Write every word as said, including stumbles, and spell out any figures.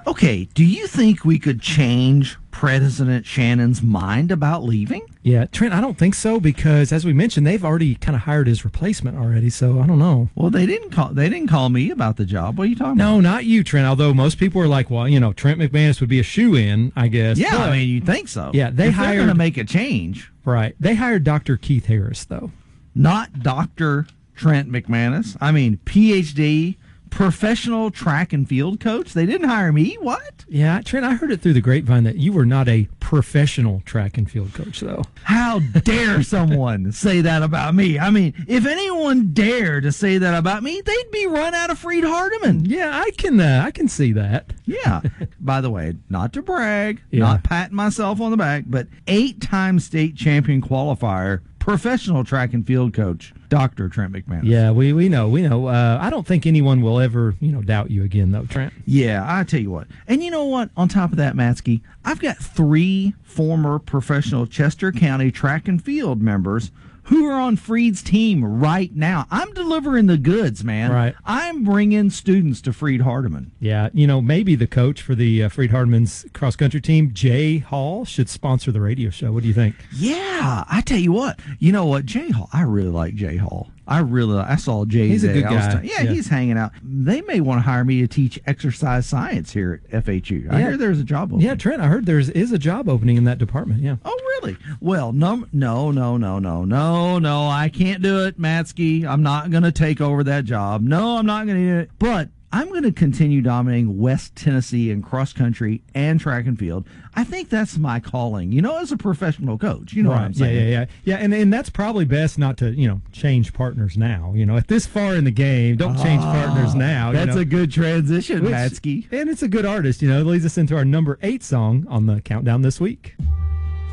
Okay, do you think we could change President Shannon's mind about leaving? Yeah, Trent, I don't think so because, as we mentioned, they've already kind of hired his replacement already. So I don't know. Well, they didn't call. They didn't call me about the job. What are you talking no, about? No, not you, Trent. Although most people are like, well, you know, Trent McManus would be a shoe-in, I guess. Yeah, but, I mean, you think so? Yeah, they if hired. They're going to make a change, right? They hired Doctor Keith Harris, though, not Doctor Trent McManus. I mean, P H D. Professional track and field coach? They didn't hire me? What? Yeah, Trent, I heard it through the grapevine that you were not a professional track and field coach, though. How dare someone say that about me? I mean, if anyone dared to say that about me, they'd be run out of Freed Hardeman. Yeah, I can uh, I can see that. Yeah. By the way, not to brag, yeah. not patting myself on the back, but eight-time state champion qualifier, professional track and field coach, Doctor Trent McManus. Yeah, we, we know, we know. Uh, I don't think anyone will ever, you know, doubt you again, though, Trent. Yeah, I tell you what. And you know what? On top of that, Matsky, I've got three former professional Chester County track and field members who are on Freed's team right now. I'm delivering the goods, man. Right. I'm bringing students to Freed Hardeman. Yeah, you know, maybe the coach for the uh, Freed Hardeman's cross-country team, Jay Hall, should sponsor the radio show. What do you think? Yeah, I tell you what. You know what? Jay Hall, I really like Jay Hall. I really, I saw Jay. He's a good guy. T- yeah, yeah, he's hanging out. They may want to hire me to teach exercise science here at F H U. I yeah. hear there's a job opening. Yeah, Trent, I heard there is a job opening in that department, yeah. Oh, really? Well, no, no, no, no, no, no, no, I can't do it, Matsky. I'm not going to take over that job. No, I'm not going to do it. But I'm going to continue dominating West Tennessee in cross country and track and field. I think that's my calling, you know, as a professional coach. You know right. what I'm saying? Yeah, yeah, yeah. Yeah, and, and that's probably best not to, you know, change partners now. You know, at this far in the game, don't change oh, partners now. That's you know? a good transition, Which, Matsky. And it's a good artist, you know. It leads us into our number eight song on the countdown this week.